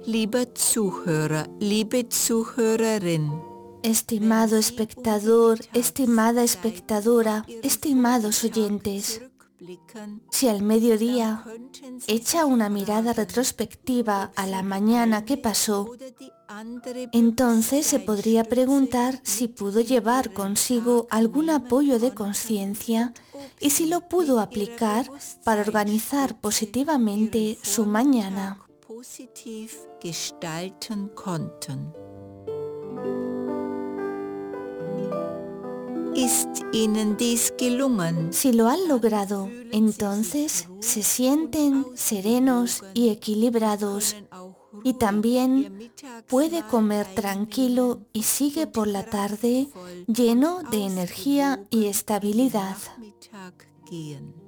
Lieber Zuhörer, liebe Zuhörerin. Estimado espectador, estimada espectadora, estimados oyentes, si al mediodía echa una mirada retrospectiva a la mañana que pasó, entonces se podría preguntar si pudo llevar consigo algún apoyo de conciencia y si lo pudo aplicar para organizar positivamente su mañana. Si lo han logrado, entonces se sienten serenos y equilibrados y también puede comer tranquilo y sigue por la tarde lleno de energía y estabilidad.